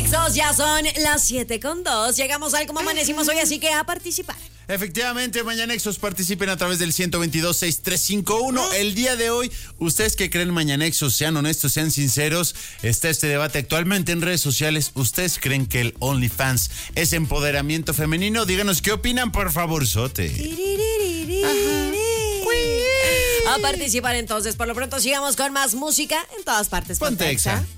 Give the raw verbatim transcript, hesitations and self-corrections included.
Mañanexos, ya son las siete con dos. Llegamos al como amanecimos hoy, así que a participar. Efectivamente, Mañanexos, participen a través del ciento veintidós, sesenta y tres cincuenta y uno. El día de hoy, ustedes que creen Mañanexos, sean honestos, sean sinceros. Está este debate actualmente en redes sociales. ¿Ustedes creen que el OnlyFans es empoderamiento femenino? Díganos qué opinan, por favor, Sote. A participar entonces. Por lo pronto sigamos con más música en todas partes. Ponte Ponte Exa. Exa.